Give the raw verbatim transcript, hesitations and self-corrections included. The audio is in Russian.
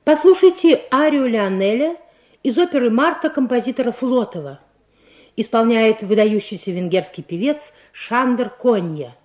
Послушайте арию Лионеля из оперы «Марта» композитора Флотова. Исполняет выдающийся венгерский певец Шандор Конья.